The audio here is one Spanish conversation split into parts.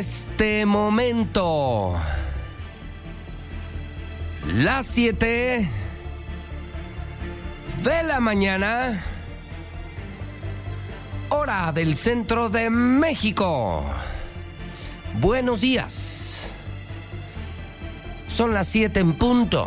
este momento, las 7 de la mañana, hora del centro de México. Buenos días. Son las 7 en punto.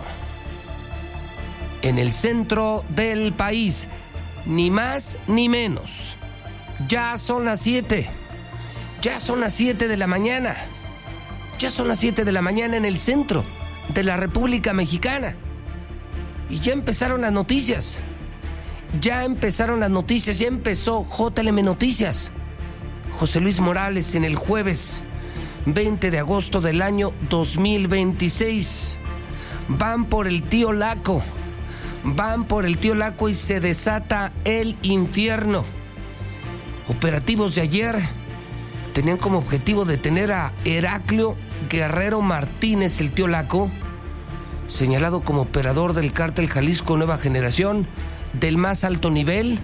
En el centro del país, ni más ni menos. Ya son las 7. Ya son las 7 de la mañana. Ya son las 7 de la mañana en el centro de la República Mexicana. Y ya empezaron las noticias. Ya empezaron las noticias. Ya empezó JLM Noticias. José Luis Morales en el jueves 20 de agosto del año 2026. Van por el tío Laco. Van por el tío Laco y se desata el infierno. Operativos de ayer tenían como objetivo detener a Heraclio Guerrero Martínez, el tío Laco, señalado como operador del cártel Jalisco Nueva Generación del más alto nivel.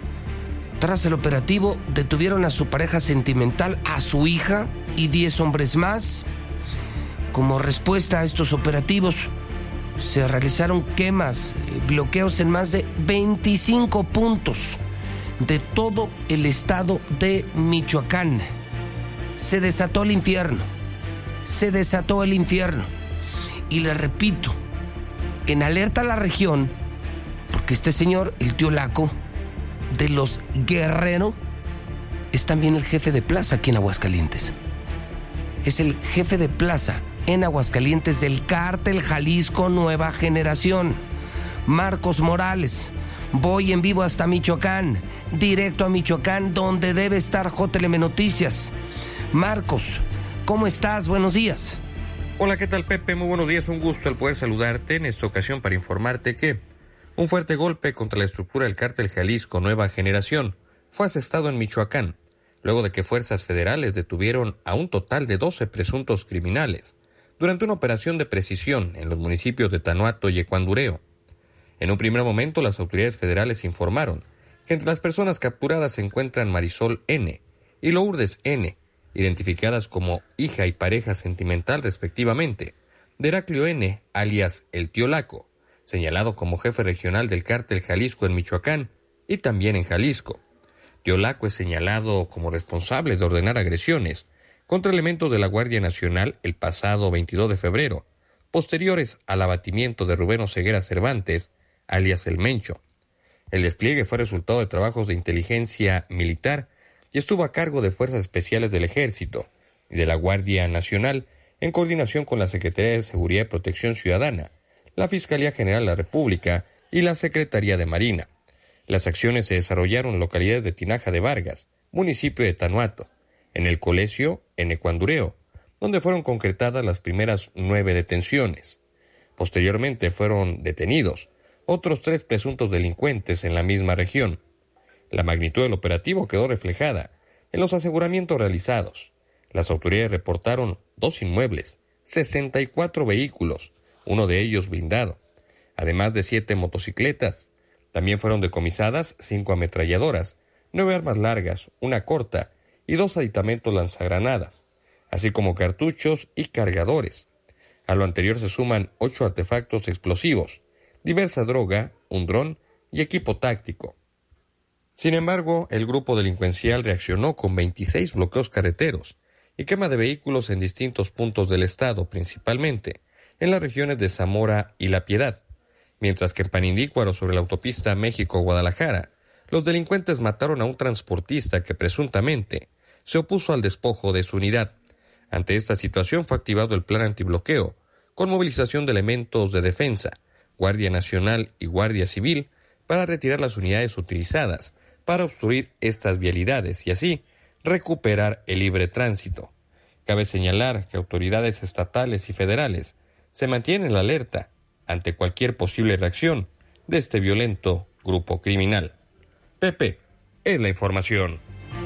Tras el operativo, detuvieron a su pareja sentimental, a su hija y 10 hombres más. Como respuesta a estos operativos, se realizaron quemas, bloqueos en más de 25 puntos de todo el estado de Michoacán. Se desató el infierno. Se desató el infierno. Y le repito, en alerta a la región, porque este señor, el tío Laco, de los Guerrero, es también el jefe de plaza aquí en Aguascalientes. Es el jefe de plaza en Aguascalientes del cártel Jalisco Nueva Generación. Marcos Morales. Voy en vivo hasta Michoacán, directo a Michoacán, donde debe estar JLM Noticias. Marcos, ¿cómo estás? Buenos días. Hola, ¿qué tal, Pepe? Muy buenos días, un gusto el poder saludarte en esta ocasión para informarte que un fuerte golpe contra la estructura del cártel Jalisco Nueva Generación fue asestado en Michoacán, luego de que fuerzas federales detuvieron a un total de 12 presuntos criminales durante una operación de precisión en los municipios de Tanuato y Ecuandureo. En un primer momento, las autoridades federales informaron que entre las personas capturadas se encuentran Marisol N. y Lourdes N., identificadas como hija y pareja sentimental respectivamente, de Heraclio N., alias el tío Laco, señalado como jefe regional del cártel Jalisco en Michoacán y también en Jalisco. Tío Laco es señalado como responsable de ordenar agresiones contra elementos de la Guardia Nacional el pasado 22 de febrero, posteriores al abatimiento de Rubén Oseguera Cervantes, alias El Mencho. El despliegue fue resultado de trabajos de inteligencia militar y estuvo a cargo de Fuerzas Especiales del Ejército y de la Guardia Nacional en coordinación con la Secretaría de Seguridad y Protección Ciudadana, la Fiscalía General de la República y la Secretaría de Marina. Las acciones se desarrollaron en localidades de Tinaja de Vargas, municipio de Tanuato, en el Colegio, en Ecuandureo, donde fueron concretadas las primeras 9 detenciones. Posteriormente fueron detenidos otros 3 presuntos delincuentes en la misma región. La magnitud del operativo quedó reflejada en los aseguramientos realizados. Las autoridades reportaron 2 inmuebles, 64 vehículos, uno de ellos blindado, además de 7 motocicletas. También fueron decomisadas 5 ametralladoras, 9 armas largas, una corta y 2 aditamentos lanzagranadas, así como cartuchos y cargadores. A lo anterior se suman 8 artefactos explosivos, diversa droga, un dron y equipo táctico. Sin embargo, el grupo delincuencial reaccionó con 26 bloqueos carreteros y quema de vehículos en distintos puntos del estado, principalmente en las regiones de Zamora y La Piedad, mientras que en Panindícuaro, sobre la autopista México-Guadalajara, los delincuentes mataron a un transportista que presuntamente se opuso al despojo de su unidad. Ante esta situación fue activado el plan antibloqueo, con movilización de elementos de defensa, Guardia Nacional y Guardia Civil, para retirar las unidades utilizadas para obstruir estas vialidades y así recuperar el libre tránsito. Cabe señalar que autoridades estatales y federales se mantienen en la alerta ante cualquier posible reacción de este violento grupo criminal. Pepe, es la información.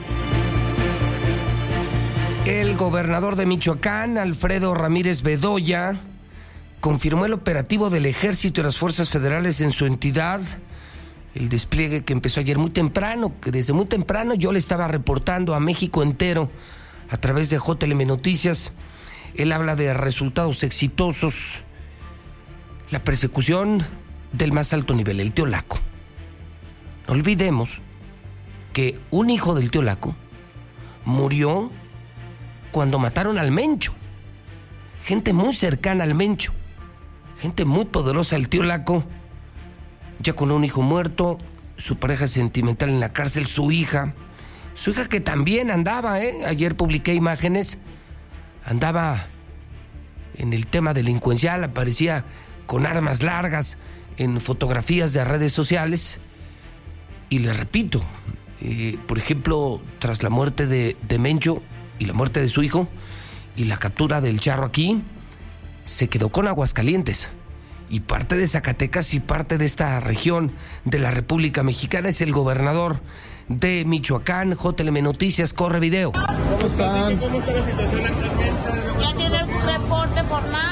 El gobernador de Michoacán, Alfredo Ramírez Bedoya, confirmó el operativo del Ejército y las Fuerzas Federales en su entidad. El despliegue que empezó ayer muy temprano, que desde muy temprano yo le estaba reportando a México entero a través de JLM Noticias. Él habla de resultados exitosos, la persecución del más alto nivel, el tío Laco. No olvidemos que un hijo del tío Laco murió cuando mataron al Mencho. Gente muy cercana al Mencho, gente muy poderosa, el tío Laco, ya con un hijo muerto, su pareja sentimental en la cárcel, su hija que también andaba, ayer publiqué imágenes, andaba en el tema delincuencial, aparecía con armas largas en fotografías de redes sociales. Y le repito, por ejemplo, tras la muerte de Mencho y la muerte de su hijo y la captura del charro aquí, se quedó con Aguascalientes. Y parte de Zacatecas y parte de esta región de la República Mexicana es el gobernador de Michoacán. JLM Noticias, corre video. ¿Cómo están? ¿Cómo está la situación actualmente? ¿Ya tiene algún reporte formal?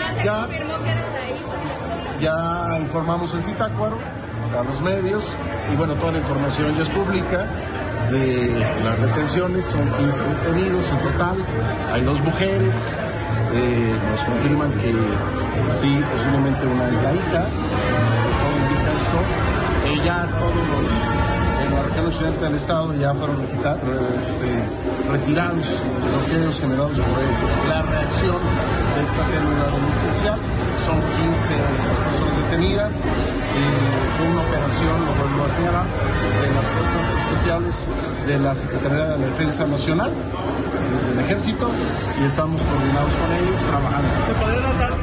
Ya informamos en Zitácuaro a los medios y bueno, toda la información ya es pública de las detenciones. Son 15 detenidos en total, hay 2 mujeres. Nos confirman que sí, posiblemente una es la hija. Todo indica esto. Ya todos los en la región occidente del estado ya fueron retirados los bloqueos generados por la reacción de esta célula delincuencial. Son 15 las personas detenidas. Fue una operación, lo vuelvo a señalar, de las fuerzas especiales de la Secretaría de la Defensa Nacional, desde el Ejército, y estamos coordinados con ellos trabajando. ¿Se podría notar?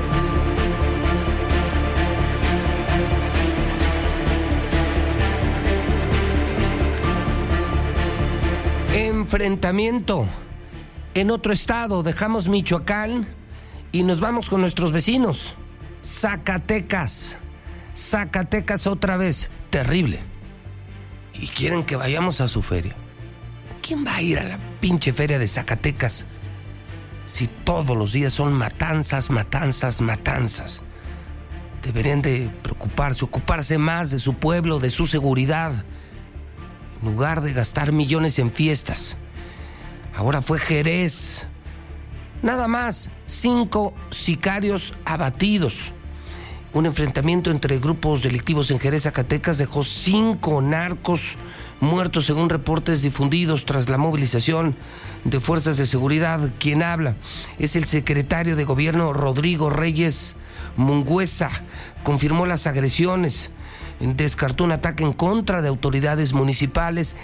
Enfrentamiento en otro estado. Dejamos Michoacán y nos vamos con nuestros vecinos. Zacatecas otra vez, terrible. Y quieren que vayamos a su feria. ¿Quién va a ir a la pinche feria de Zacatecas si todos los días son matanzas? Deberían de ocuparse más de su pueblo, de su seguridad, en lugar de gastar millones en fiestas. Ahora fue Jerez. Nada más, 5 sicarios abatidos. Un enfrentamiento entre grupos delictivos en Jerez, Zacatecas, dejó 5 narcos muertos según reportes difundidos tras la movilización de fuerzas de seguridad. Quien habla es el secretario de Gobierno Rodrigo Reyes Mungüesa. Confirmó las agresiones, descartó un ataque en contra de autoridades municipales.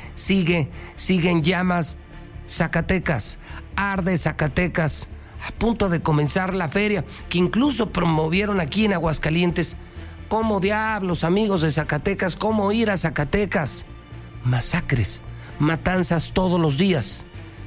Siguen llamas Zacatecas, arde Zacatecas, a punto de comenzar la feria, que incluso promovieron aquí en Aguascalientes. ¿Cómo diablos, amigos de Zacatecas, cómo ir a Zacatecas? Masacres, matanzas todos los días.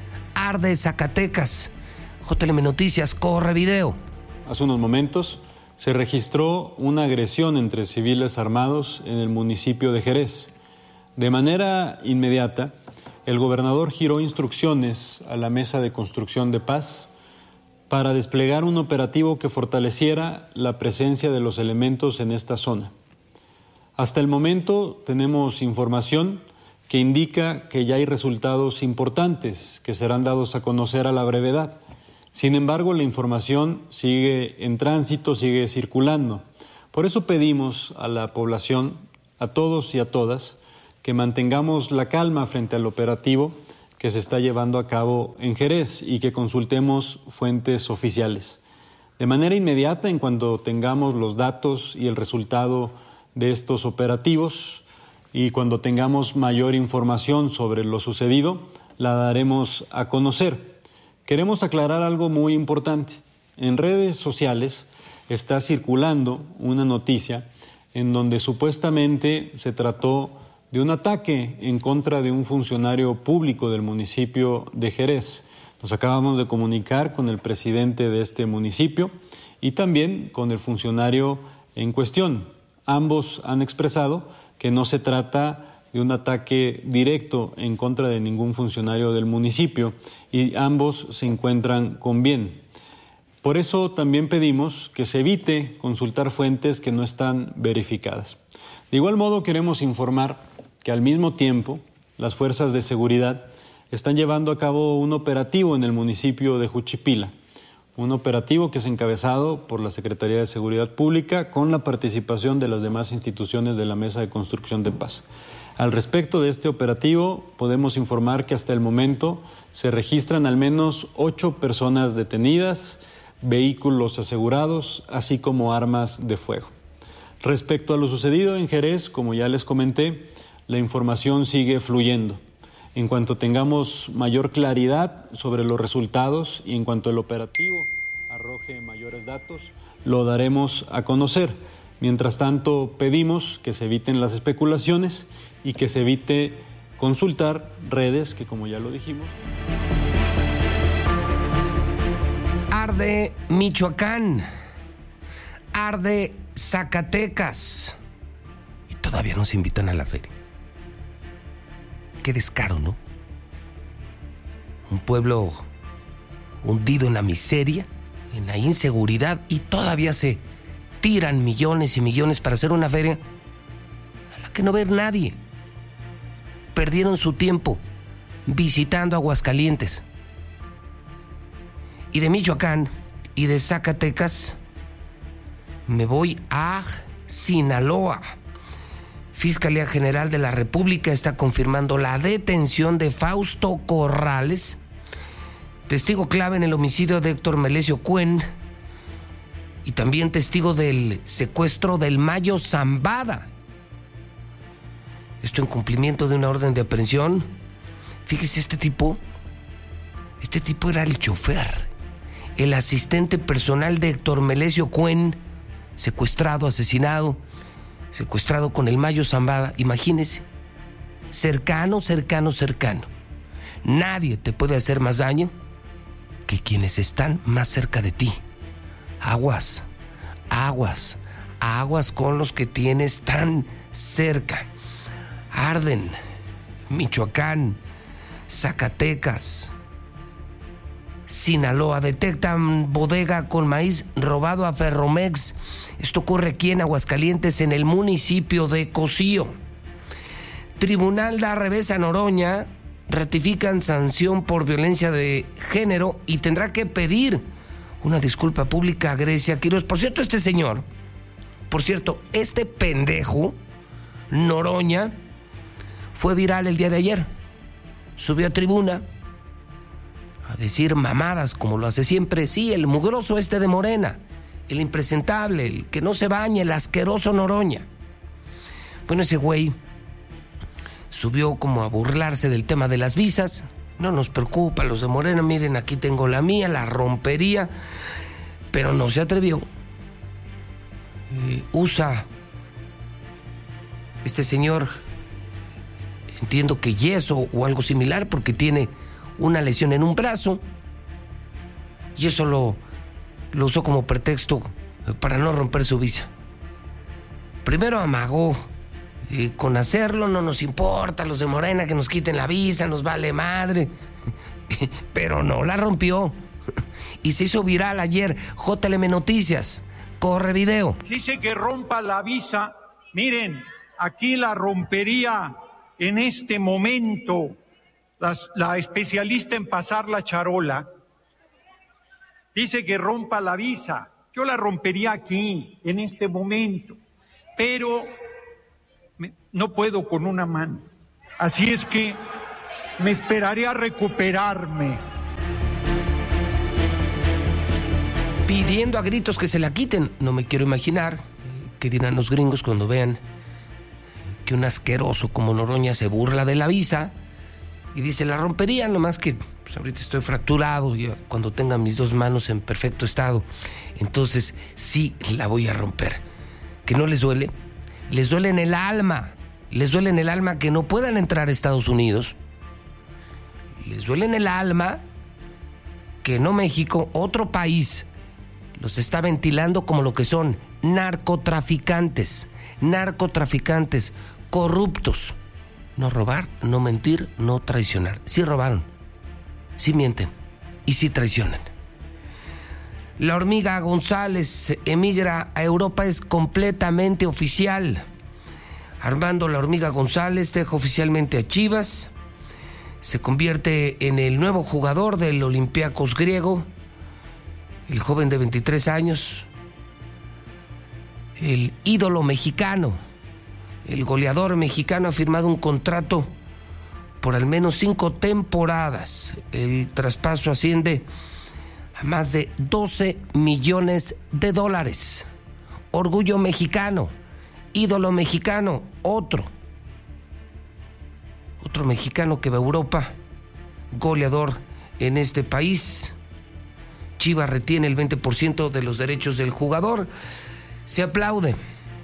Arde Zacatecas. JLM Noticias, corre video. Hace unos momentos se registró una agresión entre civiles armados en el municipio de Jerez. De manera inmediata, el gobernador giró instrucciones a la Mesa de Construcción de Paz para desplegar un operativo que fortaleciera la presencia de los elementos en esta zona. Hasta el momento tenemos información que indica que ya hay resultados importantes que serán dados a conocer a la brevedad. Sin embargo, la información sigue en tránsito, sigue circulando. Por eso pedimos a la población, a todos y a todas, que mantengamos la calma frente al operativo que se está llevando a cabo en Jerez y que consultemos fuentes oficiales. De manera inmediata, en cuanto tengamos los datos y el resultado de estos operativos y cuando tengamos mayor información sobre lo sucedido, la daremos a conocer. Queremos aclarar algo muy importante. En redes sociales está circulando una noticia en donde supuestamente se trató de un ataque en contra de un funcionario público del municipio de Jerez. Nos acabamos de comunicar con el presidente de este municipio y también con el funcionario en cuestión. Ambos han expresado que no se trata de un ataque directo en contra de ningún funcionario del municipio y ambos se encuentran con bien. Por eso también pedimos que se evite consultar fuentes que no están verificadas. De igual modo queremos informar que al mismo tiempo las fuerzas de seguridad están llevando a cabo un operativo en el municipio de Juchipila. Un operativo que es encabezado por la Secretaría de Seguridad Pública con la participación de las demás instituciones de la Mesa de Construcción de Paz. Al respecto de este operativo, podemos informar que hasta el momento se registran al menos 8 personas detenidas, vehículos asegurados, así como armas de fuego. Respecto a lo sucedido en Jerez, como ya les comenté, la información sigue fluyendo. En cuanto tengamos mayor claridad sobre los resultados y en cuanto el operativo arroje mayores datos, lo daremos a conocer. Mientras tanto, pedimos que se eviten las especulaciones y que se evite consultar redes que, como ya lo dijimos... Arde Michoacán, arde Zacatecas y todavía nos invitan a la feria. Qué descaro, ¿no? Un pueblo hundido en la miseria, en la inseguridad, y todavía se tiran millones y millones para hacer una feria a la que no va a ir nadie. Perdieron su tiempo visitando Aguascalientes. Y de Michoacán y de Zacatecas me voy a Sinaloa. Fiscalía General de la República está confirmando la detención de Fausto Corrales, testigo clave en el homicidio de Héctor Melesio Cuen y también testigo del secuestro del Mayo Zambada. Esto en cumplimiento de una orden de aprehensión. Fíjese, este tipo era el chofer, el asistente personal de Héctor Melesio Cuen, secuestrado con el Mayo Zambada. Imagínese, cercano. Nadie te puede hacer más daño que quienes están más cerca de ti. Aguas con los que tienes tan cerca. Arden Michoacán, Zacatecas, Sinaloa. Detectan bodega con maíz robado a Ferromex. Esto ocurre aquí en Aguascalientes, en el municipio de Cocío. Tribunal da revés a Noroña, ratifican sanción por violencia de género y tendrá que pedir una disculpa pública a Grecia Quiroz. Este pendejo, Noroña, fue viral el día de ayer. Subió a tribuna a decir mamadas como lo hace siempre. Sí, el mugroso de Morena, el impresentable, el que no se baña, el asqueroso Noroña. Bueno, ese güey subió como a burlarse del tema de las visas. No nos preocupa, los de Morena, miren, aquí tengo la mía, la rompería. Pero no se atrevió. Usa este señor, entiendo que yeso o algo similar, porque tiene una lesión en un brazo, y eso lo usó como pretexto para no romper su visa. Primero amagó con hacerlo, no nos importa, los de Morena, que nos quiten la visa, nos vale madre. Pero no la rompió. Y se hizo viral ayer. JLM Noticias, corre video. Dice que rompa la visa. Miren, aquí la rompería en este momento la especialista en pasar la charola. Dice que rompa la visa. Yo la rompería aquí, en este momento, pero no puedo con una mano. Así es que me esperaré a recuperarme. Pidiendo a gritos que se la quiten. No me quiero imaginar qué dirán los gringos cuando vean que un asqueroso como Noroña se burla de la visa y dice la rompería, nomás que pues ahorita estoy fracturado, y cuando tenga mis 2 manos en perfecto estado, entonces sí la voy a romper. ¿Que no les duele? Les duele en el alma. Les duele en el alma que no puedan entrar a Estados Unidos. Les duele en el alma que no México, otro país, los está ventilando como lo que son: narcotraficantes, corruptos. No robar, no mentir, no traicionar. Sí robaron, sí mienten y sí traicionan. La hormiga González emigra a Europa, es completamente oficial. Armando La Hormiga González deja oficialmente a Chivas. se convierte en el nuevo jugador del Olympiacos griego, el joven de 23 años, el ídolo mexicano, el goleador mexicano ha firmado un contrato por al menos 5 temporadas. El traspaso asciende a más de $12 millones. Orgullo mexicano, ídolo mexicano, otro mexicano que va a Europa, goleador en este país. Chivas retiene el 20% de los derechos del jugador. Se aplaude,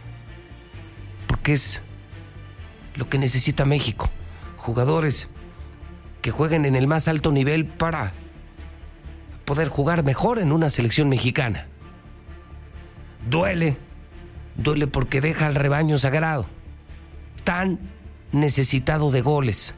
porque es lo que necesita México. Jugadores que jueguen en el más alto nivel para poder jugar mejor en una selección mexicana. Duele porque deja al rebaño sagrado, tan necesitado de goles.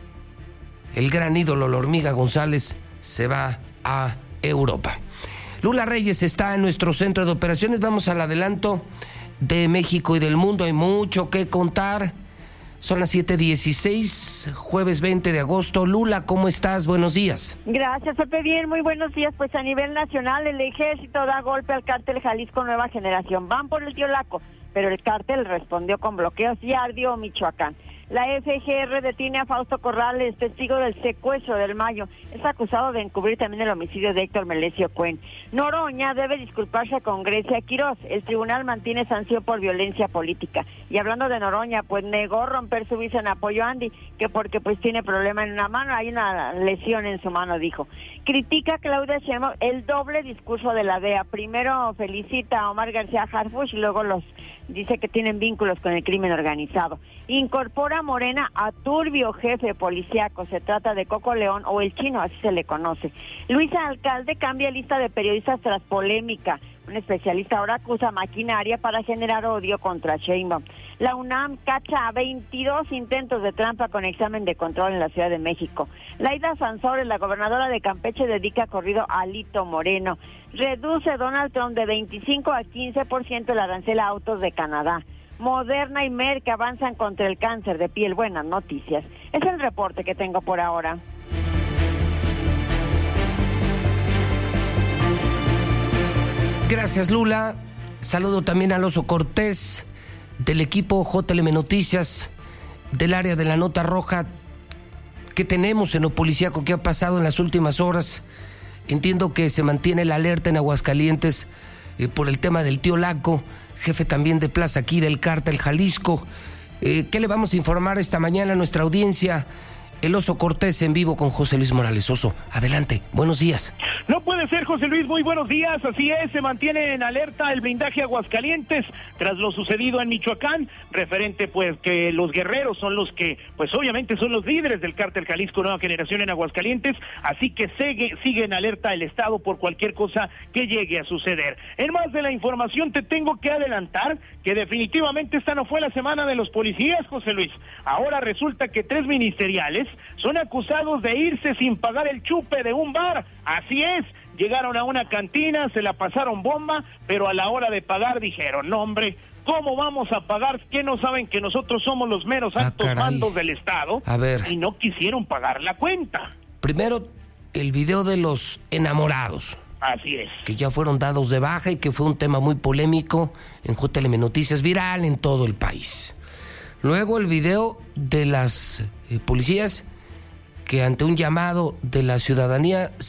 El gran ídolo, la hormiga González, se va a Europa. Lula Reyes está en nuestro centro de operaciones. Vamos al adelanto de México y del mundo. Hay mucho que contar. Son las 7:16, jueves 20 de agosto. Lula, ¿cómo estás? Buenos días. Gracias, Pepe. Bien, muy buenos días. Pues a nivel nacional, el ejército da golpe al cártel Jalisco Nueva Generación. Van por el Tío Laco, pero el cártel respondió con bloqueos y ardió Michoacán. La FGR detiene a Fausto Corrales, testigo del secuestro del Mayo. Es acusado de encubrir también el homicidio de Héctor Melesio Cuen. Noroña debe disculparse con Grecia Quirós. El tribunal mantiene sanción por violencia política. Y hablando de Noroña, pues negó romper su visa en apoyo a Andy, que porque pues tiene problema en una mano, hay una lesión en su mano, dijo. Critica a Claudia Sheinbaum el doble discurso de la DEA. Primero felicita a Omar García Harfuch y luego dice que tienen vínculos con el crimen organizado. Incorpora Morena a turbio jefe policíaco. Se trata de Coco León o el Chino, así se le conoce. Luisa Alcalde cambia lista de periodistas tras polémica. Un especialista ahora acusa maquinaria para generar odio contra Sheinbaum. La UNAM cacha 22 intentos de trampa con examen de control en la Ciudad de México. Laida Sansores, la gobernadora de Campeche, dedica corrido a Alito Moreno. Reduce Donald Trump de 25 a 15% el arancel a autos de Canadá. Moderna y Merck avanzan contra el cáncer de piel. Buenas noticias. Es el reporte que tengo por ahora. Gracias, Lula. Saludo también a Oso Cortés, del equipo JLM Noticias, del área de la Nota Roja. ¿Qué tenemos en lo policíaco? ¿Qué ha pasado en las últimas horas? Entiendo que se mantiene la alerta en Aguascalientes por el tema del Tío Laco, jefe también de plaza aquí del cártel Jalisco. ¿Qué le vamos a informar esta mañana a nuestra audiencia? El Oso Cortés en vivo con José Luis Morales. Oso, adelante, buenos días. No puede ser, José Luis, muy buenos días. Así es, se mantiene en alerta el blindaje Aguascalientes tras lo sucedido en Michoacán, referente pues que los guerreros son los que, pues obviamente son los líderes del cártel Jalisco Nueva Generación en Aguascalientes, así que sigue en alerta el Estado por cualquier cosa que llegue a suceder. En más de la información te tengo que adelantar que definitivamente esta no fue la semana de los policías, José Luis. Ahora resulta que 3 ministeriales son acusados de irse sin pagar el chupe de un bar. Así es, llegaron a una cantina, se la pasaron bomba, pero a la hora de pagar dijeron, no hombre, ¿cómo vamos a pagar? ¿Qué no saben que nosotros somos los meros altos mandos del Estado? A ver. Y no quisieron pagar la cuenta. Primero, el video de los enamorados. Así es. Que ya fueron dados de baja y que fue un tema muy polémico en JLM Noticias, viral en todo el país. Luego el video de las policías que ante un llamado de la ciudadanía